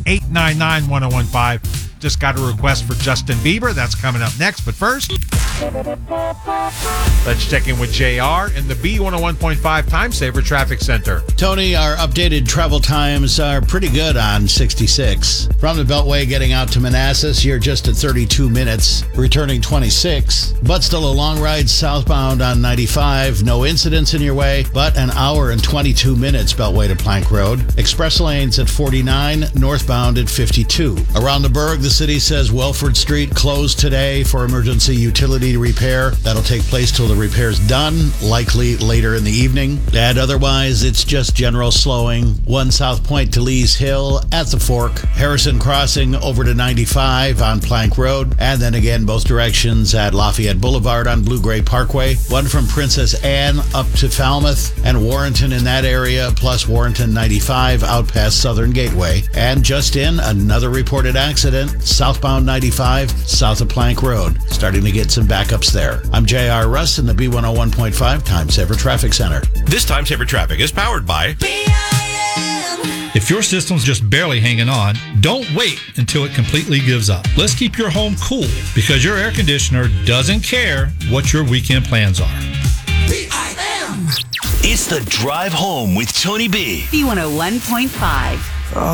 888-899-1015. Just got a request for Justin Bieber. That's coming up next. But first, let's check in with JR in the B101.5 Time Saver Traffic Center. Tony, our updated travel times are pretty good on 66. From the Beltway getting out to Manassas, you're just at 32 minutes, returning 26. But still a long ride southbound on 95. No incidents in your way, but an hour and 22 minutes Beltway to Plank Road. Express lanes at 49, northbound at 52. Around the Berg, the city says Welford Street closed today for emergency utility repair. That'll take place till the repair's done, likely later in the evening. And otherwise, it's just general slowing. 1 South Point to Lee's Hill at the Fork. Harrison Crossing over to 95 on Plank Road. And then again, both directions at Lafayette Boulevard on Blue Gray Parkway. One from Princess Anne up to Falmouth and Warrenton in that area, plus Warrenton 95 out past Southern Gateway. And just in, another reported accident, southbound 95, south of Plank Road. Starting to get some backups there. I'm J.R. Russ in the B101.5 Time Saver Traffic Center. This Time Saver Traffic is powered by BIM. If your system's just barely hanging on, don't wait until it completely gives up. Let's keep your home cool because your air conditioner doesn't care what your weekend plans are. BIM. It's the Drive Home with Tony B. B101.5.